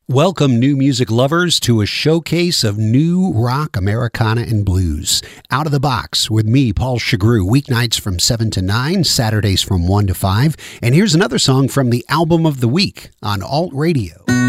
Welcome, new music lovers, to a showcase of new rock, Americana, and blues. Out of the Box with me, Paul Chagru, weeknights from 7 to 9, Saturdays from 1 to 5. And here's another song from the Album of the Week on Alt Radio.